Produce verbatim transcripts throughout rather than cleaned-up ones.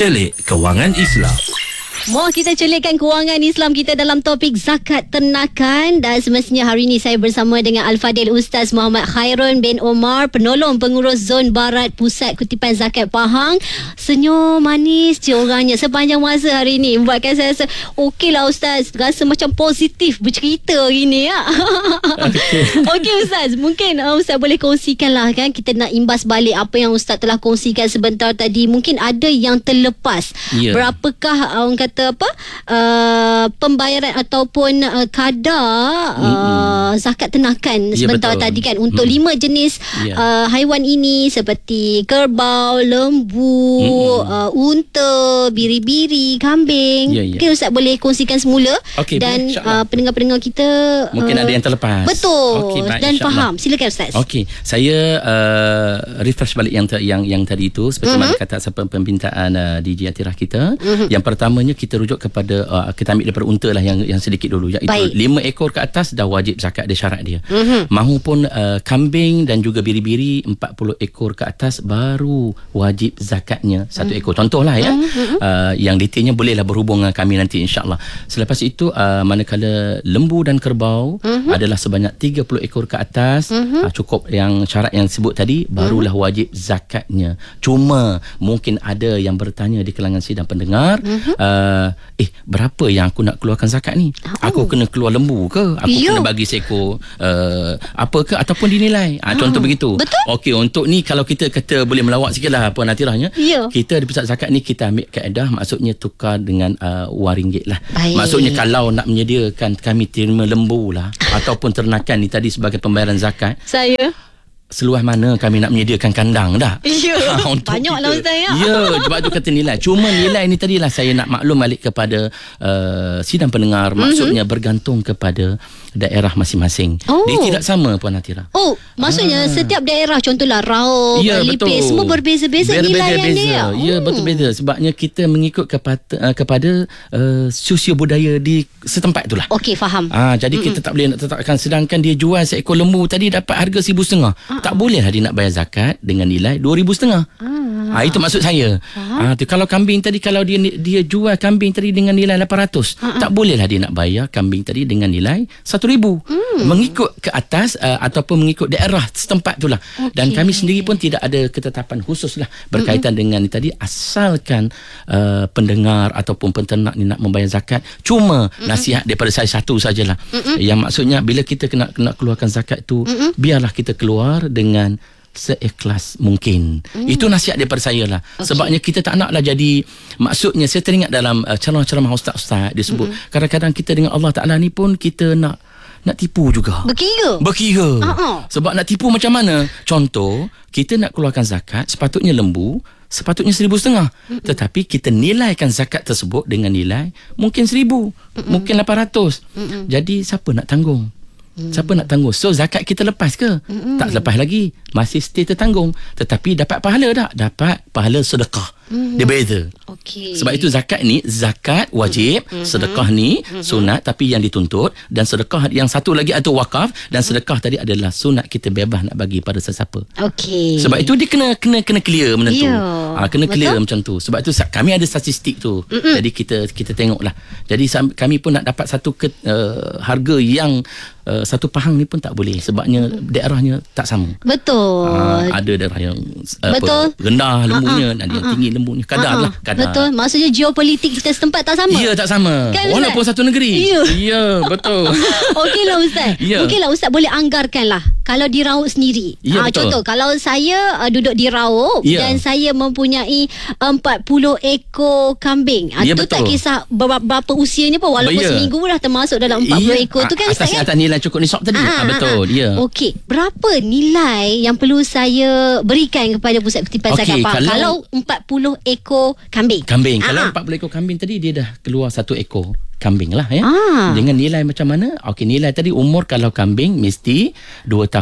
Celik Kewangan Islam. Mau kita celikkan kewangan Islam kita dalam topik zakat ternakan. Dan semestinya hari ini saya bersama dengan Al-Fadil Ustaz Muhammad Khairun bin Omar, penolong pengurus Zon Barat Pusat Kutipan Zakat Pahang. Senyum manis je orangnya sepanjang masa hari ini, membuatkan saya rasa okey lah Ustaz, rasa macam positif bercerita hari ini ya. Okey okay, Ustaz, mungkin uh, Ustaz boleh kongsikan lah kan, kita nak imbas balik apa yang Ustaz telah kongsikan sebentar tadi. Mungkin ada yang terlepas, yeah. Berapakah orang kata apa uh, pembayaran ataupun uh, kadar uh, zakat ternakan sebentar yeah, tadi kan untuk mm. lima jenis yeah. uh, haiwan ini seperti kerbau, lembu, mm. uh, unta, biri-biri, kambing. Yeah, yeah. Mungkin Ustaz boleh kongsikan semula, okay, dan uh, pendengar-pendengar kita mungkin uh, ada yang terlepas. Betul, okay, baik, dan faham. Silakan Ustaz. Okey, saya uh, refresh balik yang yang yang tadi itu seperti mm-hmm. mana kata pembintaan uh, D J Atirah kita. Mm-hmm. Yang pertamanya kita rujuk kepada uh, kita ambil daripada unta lah yang yang sedikit dulu, iaitu baik. lima ekor ke atas dah wajib zakat, dia syarat dia. Mm-hmm. Mahupun uh, kambing dan juga biri-biri empat puluh ekor ke atas baru wajib zakatnya satu mm-hmm. ekor. Contohlah ya. Mm-hmm. Uh, yang detailnya bolehlah berhubung dengan kami nanti insya-Allah. Selepas itu uh, manakala lembu dan kerbau mm-hmm. adalah sebanyak tiga puluh ekor ke atas, mm-hmm. uh, cukup yang syarat yang sebut tadi, barulah mm-hmm. wajib zakatnya. Cuma mungkin ada yang bertanya di kalangan sidang pendengar, mm-hmm. uh, eh berapa yang aku nak keluarkan zakat ni? Oh. Aku kena keluar lembu ke? Aku Yo. kena bagi seekor uh, apa ke ataupun dinilai? Ah, contoh oh. begitu. Okey, untuk ni kalau kita kata boleh melawak sikitlah Puan Atirahnya. Yo. Kita di pusat zakat ni kita ambil kaedah, maksudnya tukar dengan uh, wang ringgit lah. Baik. Maksudnya kalau nak menyediakan kami terima lembu lah ataupun ternakan ni tadi sebagai pembayaran zakat. Saya seluas mana kami nak menyediakan kandang dah. Ya, ha, banyaklah Ustaz ya. Ya, sebab tu kata nilai. Cuma nilai ni tadilah saya nak maklum balik kepada uh, sidang pendengar. Maksudnya mm-hmm. bergantung kepada daerah masing-masing. Oh. Dia tidak sama Puan Atirah. Oh, maksudnya ha. setiap daerah, contohlah Raub, ya, Lipis, semua berbeza-beza nilai yang dia. Ya, hmm. betul beza. Sebabnya kita mengikut kepada uh, kepada uh, sosio budaya di setempat itulah. Okey, faham. Ah, jadi mm-hmm. kita tak boleh nak tetapkan, sedangkan dia jual seekor lembu tadi dapat harga seribu setengah. Ah. Tak boleh lah dia nak bayar zakat dengan nilai dua ribu setengah. Ah. Ah, itu maksud saya. Ah, tu kalau kambing tadi, kalau dia dia jual kambing tadi dengan nilai lapan ratus, ah. tak boleh lah dia nak bayar kambing tadi dengan nilai satu ribu. Hmm. Mengikut ke atas uh, ataupun mengikut daerah setempat tu lah. Okay. Dan kami sendiri pun tidak ada ketetapan khusus lah berkaitan mm-hmm. dengan ni tadi, asalkan uh, pendengar ataupun penternak ni nak membayar zakat. Cuma mm-hmm. nasihat daripada saya satu sajalah. Mm-hmm. Yang maksudnya bila kita kena kena keluarkan zakat tu, mm-hmm. biarlah kita keluar dengan seikhlas mungkin. Mm. Itu nasihat daripada saya lah. Okay. Sebabnya kita tak naklah jadi, maksudnya saya teringat dalam uh, ceramah-ceramah ustaz-ustaz dia sebut, mm-hmm. kadang-kadang kita dengan Allah Ta'ala ni pun kita nak nak tipu juga. Berkira. Berkira. Uh-huh. Sebab nak tipu macam mana? Contoh, kita nak keluarkan zakat, sepatutnya lembu, sepatutnya seribu setengah. Mm-mm. Tetapi kita nilaikan zakat tersebut dengan nilai mungkin seribu, Mm-mm. mungkin lapan ratus. Mm-mm. Jadi siapa nak tanggung? Mm. Siapa nak tanggung? So zakat kita lepas ke? Mm-mm. Tak lepas lagi. Masih stay tertanggung. Tetapi dapat pahala tak? Dapat pahala sedekah. Mm. Dia beza. Okay. Sebab itu zakat ni, zakat wajib, mm-hmm. sedekah ni mm-hmm. sunat tapi yang dituntut, dan sedekah yang satu lagi atau wakaf, dan sedekah tadi adalah sunat, kita bebas nak bagi pada sesiapa. Okey. Sebab itu dia kena kena kena clear benda tu. Ha, kena clear betul? Macam tu. Sebab itu kami ada statistik tu. Mm-hmm. Jadi kita kita tengoklah. Jadi kami pun nak dapat satu ke, uh, harga yang uh, satu Pahang ni pun tak boleh, sebabnya mm-hmm. daerahnya tak sama. Betul. Ha, ada daerah yang uh, apa, rendah lembunya, uh-huh. ada yang tinggi lembunya. Kadar uh-huh. lah. Kadar. Betul. Maksudnya geopolitik kita setempat tak sama. Ya, tak sama. Kan, walaupun satu negeri. Ya, ya betul. Okeylah Ustaz. Ya. Mungkinlah Ustaz boleh anggarkanlah kalau di Raub sendiri. Ya, ha, contoh, kalau saya uh, duduk di Raub ya. dan saya mempunyai empat puluh ekor kambing. Ya, itu tak kisah berapa usianya pun, walaupun ya. seminggu dah termasuk dalam empat puluh ya. ekor tu kan Ustaz, kan? Atas nilai cukup nisab tadi. Ha, ha, betul. Ha. Ya. Okey. Berapa nilai yang perlu saya berikan kepada Pusat Kutipan Zakat Pahang kalau, kalau empat puluh ekor kambing? Kambing. Ha. Kalau empat puluh ekor kambing tadi, dia dah keluar satu ekor kambing lah ya. Ah. Dengan nilai macam mana? Okey, nilai tadi umur kalau kambing mesti dua tahun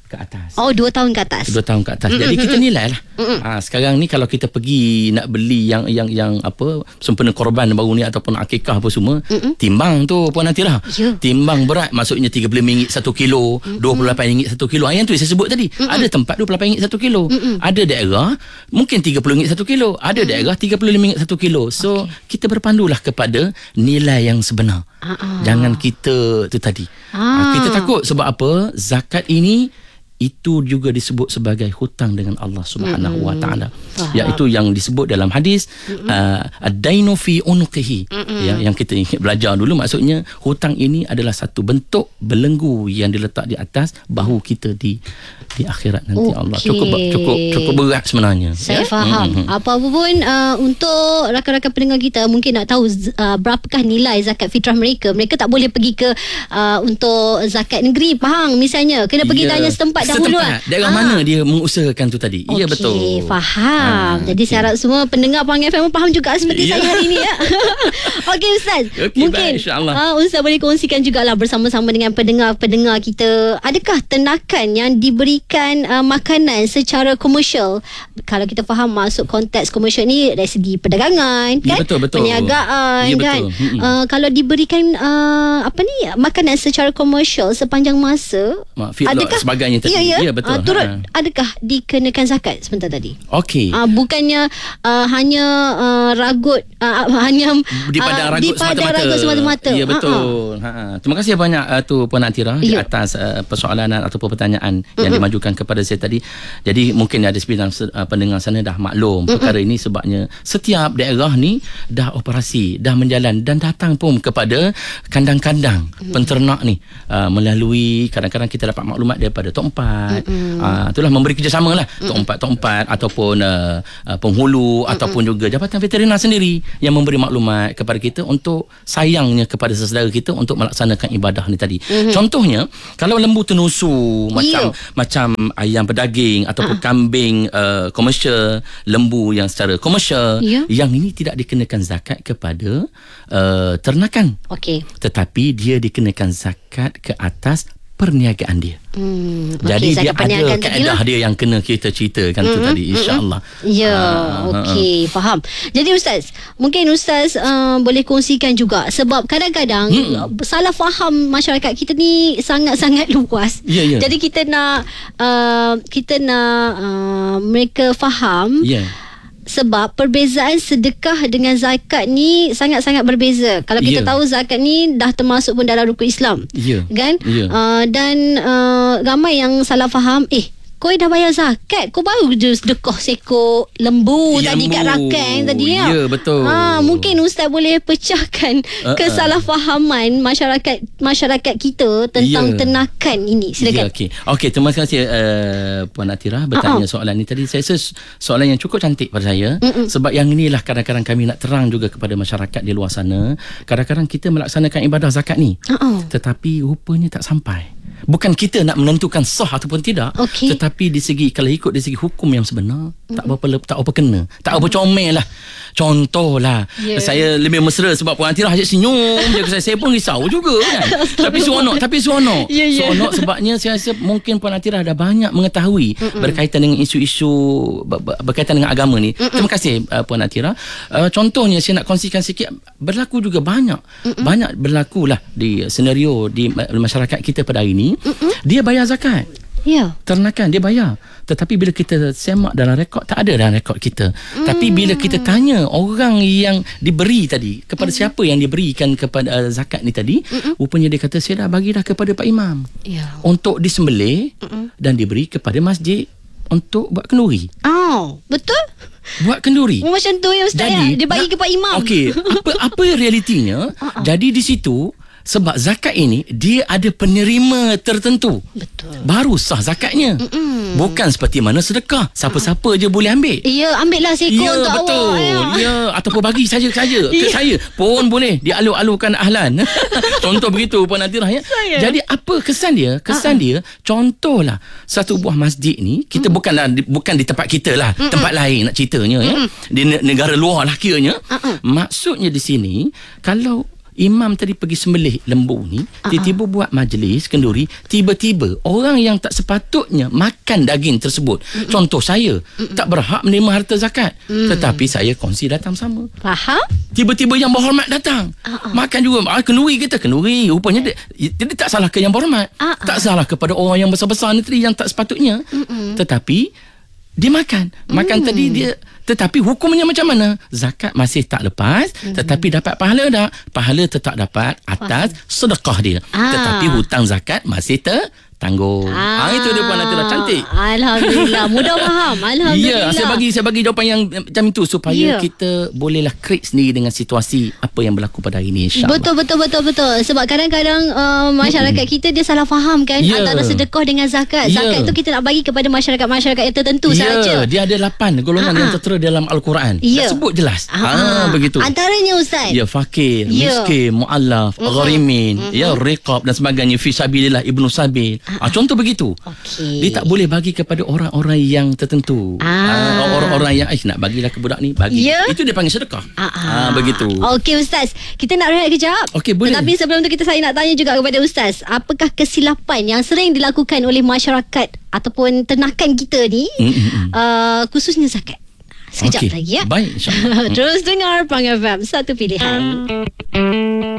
ke atas. Oh, dua tahun ke atas. Dua tahun ke atas. Mm-mm. Jadi kita nilai lah. Ha, sekarang ni kalau kita pergi nak beli yang yang yang apa sempena korban baru ni ataupun akikah apa semua, Mm-mm. timbang tu Puan Atira. Yeah. Timbang berat maksudnya tiga puluh ringgit satu kilo, Mm-mm. dua puluh lapan ringgit satu kilo. Yang tu saya sebut tadi. Mm-mm. Ada tempat dua puluh lapan ringgit satu kilo. Mm-mm. Ada daerah mungkin tiga puluh ringgit satu kilo. Ada Mm-mm. daerah tiga puluh lima ringgit satu kilo. So okay. kita berpandulah kepada nilai yang sebenar. Uh-uh. Jangan kita tu tadi. Ah. Kita takut sebab apa? Zakat ini itu juga disebut sebagai hutang dengan Allah Subhanahu wa taala. Iaitu yang disebut dalam hadis uh, ad-dainu fi unqihi. Ya, yang kita belajar dulu maksudnya hutang ini adalah satu bentuk belenggu yang diletak di atas bahu kita di di akhirat nanti. Okay. Allah cukup cukup cukup berat sebenarnya. Saya ya? faham. Mm-hmm. Apa-apa pun uh, untuk rakan-rakan pendengar kita mungkin nak tahu uh, berapakah nilai zakat fitrah mereka. Mereka tak boleh pergi ke uh, untuk zakat negeri Pahang misalnya. Kena pergi yeah. tanya setempat dahulu. Daerah ah. mana dia mengusahakan tu tadi. Ya, okay, betul. Faham. Ha, Jadi okay. saya harap semua pendengar Pahang F M faham juga seperti yeah. saya hari ini ya. Okey Ustaz. Okay, mungkin uh, Ustaz boleh kongsikan jugalah bersama-sama dengan pendengar-pendengar kita. Adakah tenakan yang diberikan uh, makanan secara komersial? Kalau kita faham masuk konteks komersial ni dari segi perdagangan, ya, kan? Betul, betul. Perniagaan, ya, kan? Uh, kalau diberikan uh, apa ni makanan secara komersial sepanjang masa, Ma, adakah sebagainya tadi? Ya, ya. Ya, betul. Uh, turut ha. adakah dikenakan zakat sebentar tadi? Okey. Uh, bukannya uh, hanya uh, ragut uh, hanya di padang ragut semata-mata. semata-mata. Ya, betul. Uh-huh. Ha. Terima kasih banyak uh, tu Puan Atira di atas uh, persoalan ataupun pertanyaan uh-huh. yang dimajukan kepada saya tadi. Jadi mungkin ada sembilan uh, pendengar sana dah maklum uh-huh. perkara ini sebabnya setiap daerah ni dah operasi, dah menjalan dan datang pun kepada kandang-kandang uh-huh. penternak ni uh, melalui kadang-kadang kita dapat maklumat daripada Tok Empat. Mm-hmm. Uh, itulah memberi kerjasama lah mm-hmm. Tok Empat Tok Empat ataupun uh, uh, penghulu mm-hmm. ataupun juga Jabatan Veterina sendiri yang memberi maklumat kepada kita untuk sayangnya kepada sesaudara kita untuk melaksanakan ibadah ni tadi. Mm-hmm. Contohnya kalau lembu tenusu macam yeah. macam ayam pedaging ataupun uh. kambing uh, komersial, lembu yang secara komersial, yeah. yang ini tidak dikenakan zakat kepada uh, ternakan. Okey. Tetapi dia dikenakan zakat ke atas perniagaan dia. Hmm, Jadi okay, dia ada kaedah dia yang kena kita ceritakan mm-hmm, tu tadi insya-Allah. Ya, okey, uh, faham. Jadi Ustaz, mungkin Ustaz uh, boleh kongsikan juga sebab kadang-kadang hmm. salah faham masyarakat kita ni sangat-sangat luas. Yeah, yeah. Jadi kita nak uh, kita nak uh, mereka faham. Yeah. Sebab perbezaan sedekah dengan zakat ni sangat-sangat berbeza. Kalau kita yeah. tahu zakat ni dah termasuk pun dalam rukun Islam. Yeah. Kan? Yeah. Uh, dan uh, ramai yang salah faham, eh kau dah bayar zakat, kau baru je sedekah seekor lembu ya, tadi lembu. kat rakan tadi ya. Ya, betul. Ha, mungkin Ustaz boleh pecahkan uh-uh. kesalahfahaman masyarakat masyarakat kita tentang ya. tenakan ini. Silakan. Ya, okey. Okey, terima kasih uh, Puan Atira bertanya uh-uh. soalan ni tadi. Saya rasa soalan yang cukup cantik pada saya. Uh-uh. Sebab yang inilah kadang-kadang kami nak terang juga kepada masyarakat di luar sana. Kadang-kadang kita melaksanakan ibadah zakat ni. Uh-uh. Tetapi rupanya tak sampai. Bukan kita nak menentukan sah ataupun tidak, okay. tetapi di segi kalau ikut dari segi hukum yang sebenar, mm-hmm. tak apa tak apa kena, tak apa comel lah. Contohlah, yeah. saya lebih mesra sebab Puan Atira asyik senyum je saya, saya pun risau juga kan. tapi seronok, tapi seronok. Yeah, yeah. Seronok sebabnya saya rasa mungkin Puan Atira dah banyak mengetahui mm-mm. berkaitan dengan isu-isu ber- berkaitan dengan agama ni. Mm-mm. Terima kasih uh, Puan Atira. Uh, contohnya saya nak kongsikan sikit, berlaku juga banyak. Mm-mm. Banyak berlakulah di senario di masyarakat kita pada hari ini. Mm-mm. Dia bayar zakat. Ya. Ternakan dia bayar. Tetapi bila kita semak dalam rekod, tak ada dalam rekod kita. Mm. Tapi bila kita tanya orang yang diberi tadi, kepada mm. siapa yang diberikan kepada uh, zakat ni tadi, Mm-mm. rupanya dia kata saya dah bagi dah kepada Pak Imam. Ya. Untuk disembelih Mm-mm. dan diberi kepada masjid untuk buat kenduri. Oh, betul? Buat kenduri. Oh, macam tu ya Ustaz. Jadi, ya? Dia bagi nak, ke Pak Imam. Okey, apa apa realitinya? Uh-uh. Jadi di situ sebab zakat ini dia ada penerima tertentu. Betul. Baru sah zakatnya. Mm-mm. Bukan seperti mana sedekah. Siapa-siapa je boleh ambil. Ya, ambil lah seekor ya, untuk betul. awak. Ya, betul. Ya, ataupun bagi saja-saja ke ya. saya pun boleh dialu-alukan ahlan. Contoh begitu Puan Atira ya. Jadi apa kesan dia? Kesan uh-uh. dia contohlah satu buah masjid ni, kita mm. bukanlah bukan di tempat kita lah, Mm-mm. tempat lain nak ceritanya ya. Mm-mm. Di negara luar lah kiranya. Uh-uh. Maksudnya di sini kalau imam tadi pergi sembelih lembu ni, uh-uh. tiba-tiba buat majlis kenduri, tiba-tiba orang yang tak sepatutnya makan daging tersebut, uh-uh. contoh saya, uh-uh. tak berhak menerima harta zakat, uh-uh. tetapi saya kongsi datang sama. Faham? Tiba-tiba yang berhormat datang, uh-uh. makan juga. Ah, kenduri kita, kenduri. Rupanya dia, dia tak salah ke yang berhormat, uh-uh. tak salah kepada orang yang besar-besar ni tadi yang tak sepatutnya, uh-uh. tetapi dia makan. Makan uh-uh. tadi dia, tetapi hukumnya macam mana? Zakat masih tak lepas, uh-huh. tetapi dapat pahala tak? Pahala tetap dapat atas sedekah dia. Ah. Tetapi hutang zakat masih tertanggung. Ah. Ah, itu dia Puan Atira, cantik. Alhamdulillah, mudah faham. Alhamdulillah. Ya, saya bagi saya bagi jawapan yang macam itu supaya ya. kita bolehlah create sendiri dengan situasi apa yang berlaku pada hari ini, insya-Allah. Betul betul betul betul. Sebab kadang-kadang uh, masyarakat hmm. kita dia salah faham kan ya. antara sedekah dengan zakat. Ya. Zakat itu kita nak bagi kepada masyarakat-masyarakat yang tertentu ya. sahaja. Dia ada lapan golongan Ha-ha. yang tertera dalam Al-Quran. Ya. Tak sebut jelas. Ha, begitu. Antaranya Ustaz. Ya, fakir, ya. miskin, muallaf, mm-hmm. gharimin, mm-hmm. ya, riqab dan sebagainya, fi sabilillah, ibnu sabil. Ah, contoh begitu. Okay. Dia tak boleh bagi kepada orang-orang yang tertentu. Ah. Ah, orang-orang yang eh nak bagilah ke budak ni, bagi. Ya. Itu dia panggil sedekah. Ah, ah, begitu. Okey Ustaz, kita nak rehat kejap. Okey, boleh. Tetapi sebelum tu kita saya nak tanya juga kepada Ustaz, apakah kesilapan yang sering dilakukan oleh masyarakat ataupun ternakan kita ni, mm-hmm. uh, khususnya zakat? Sekejap okay. lagi ya. Baik, insya-Allah. Terus dengar Pang F M, satu pilihan.